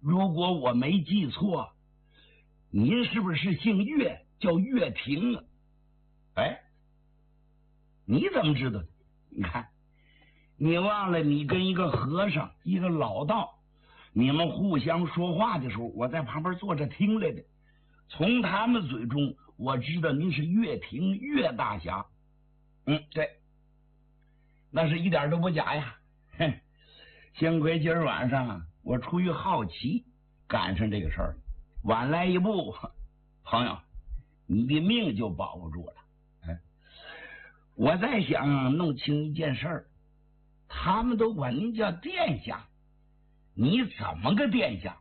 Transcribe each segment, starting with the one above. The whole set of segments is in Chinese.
如果我没记错，您是不是姓岳，叫岳霆啊？哎，你怎么知道的？你看，你忘了你跟一个和尚，一个老道，你们互相说话的时候，我在旁边坐着听来的。从他们嘴中，我知道您是岳霆，岳大侠。对，那是一点都不假呀。哼，幸亏今儿晚上我出于好奇赶上这个事儿，晚来一步，朋友，你的命就保不住了。我在想弄清一件事儿，他们都管您叫殿下，你怎么个殿下？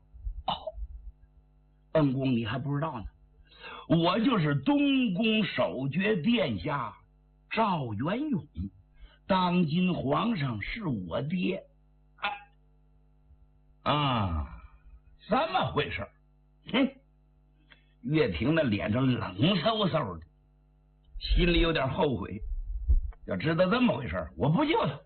恩公你还不知道呢，我就是东宫守爵殿下赵元永，当今皇上是我爹。这么回事？岳霆的脸上冷飕飕的，心里有点后悔。要知道这么回事，我不救他。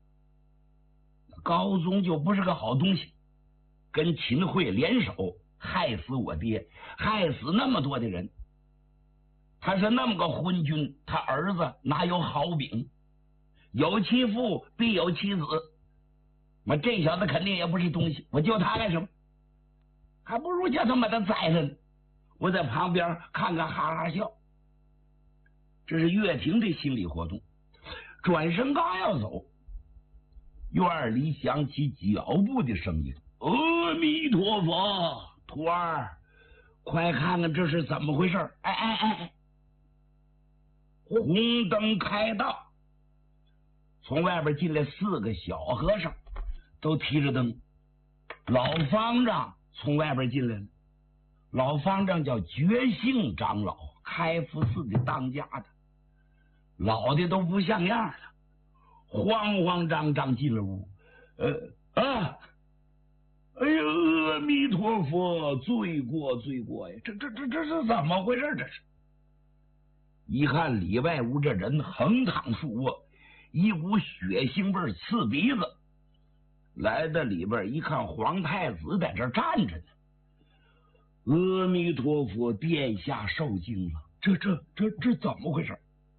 高宗就不是个好东西，跟秦桧联手害死我爹，害死那么多的人。他是那么个昏君，他儿子哪有好饼？有其父必有其子，我这小子肯定也不是东西，我救他干什么？还不如叫他把他宰了呢。我在旁边看看，哈哈笑。这是岳霆的心理活动。转身刚要走，院里响起脚步的声音。阿弥陀佛，徒儿，快看看这是怎么回事！红灯开道，从外边进来4个小和尚，都提着灯。老方丈从外边进来了，老方丈叫觉性长老，开福寺的当家的，老的都不像样了，慌慌张张进了屋。哎呀，阿弥陀佛，罪过罪过呀！这是怎么回事？这是一看里外屋这人横躺竖卧，一股血腥味刺鼻子。来到里边一看，皇太子在这站着呢。阿弥陀佛，殿下受惊了，这怎么回事？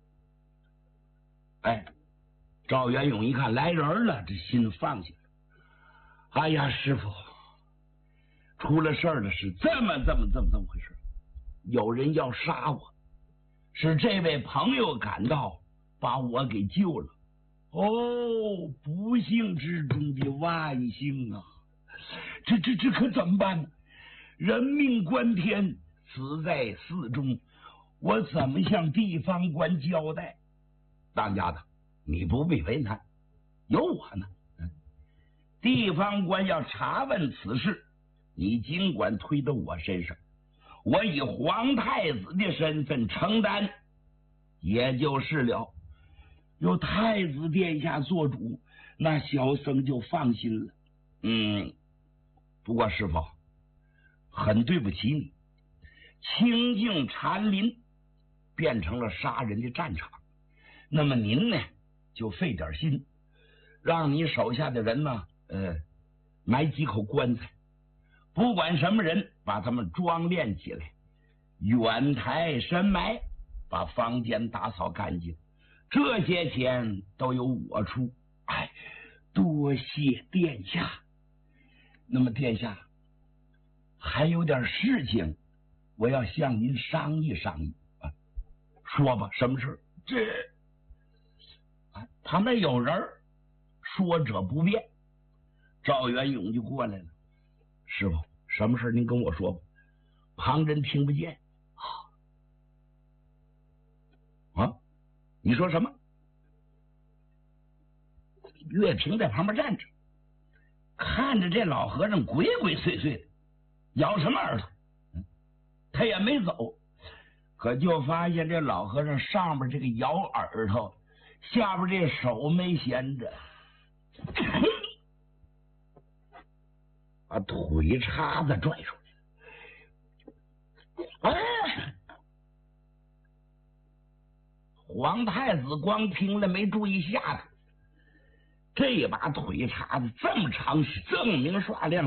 赵元永一看来人了，这心放下了。哎呀，师傅，出了事儿了，是这么回事。有人要杀我，是这位朋友赶到把我给救了。不幸之中的万幸啊！这可怎么办呢？人命关天，死在寺中，我怎么向地方官交代？当家的，你不必为难，有我呢。地方官要查问此事，你尽管推到我身上，我以皇太子的身份承担，也就是了。有太子殿下做主，那小僧就放心了。不过师傅，很对不起你，清净禅林变成了杀人的战场，那么您呢，就费点心，让你手下的人呢，埋几口棺材，不管什么人，把他们装殓起来，远台深埋，把房间打扫干净。这些钱都由我出。多谢殿下。那么殿下，还有点事情我要向您商议商议。说吧，什么事？旁边有人，说者不辩。赵元永就过来了。师傅，什么事您跟我说吧，旁人听不见。你说什么？岳霆在旁边站着，看着这老和尚鬼鬼祟祟的，咬什么耳朵？他也没走，可就发现这老和尚上边这个咬耳朵，下边这手没闲着，把腿叉子拽出来。皇太子光听了没注意下头，这把腿叉子这么长，锃明刷亮。